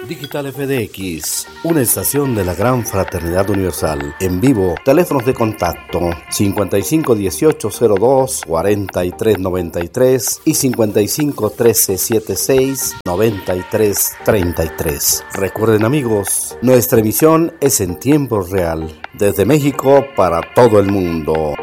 Digital FDX, una estación de la Gran Fraternidad Universal. En vivo, teléfonos de contacto 55 18 02 43 93 y 55 13 76 93 33. Recuerden, amigos, nuestra emisión es en tiempo real, desde México para todo el mundo.